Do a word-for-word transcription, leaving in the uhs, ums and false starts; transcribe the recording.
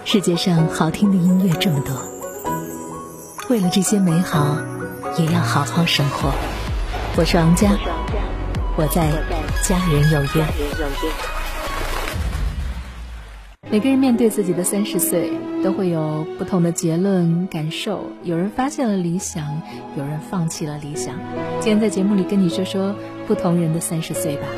世界上好听的音乐这么多，为了这些美好，也要好好生活。我是王佳，我在家人有约。每个人面对自己的三十岁，都会有不同的结论感受。有人发现了理想，有人放弃了理想。今天在节目里跟你说说不同人的三十岁吧。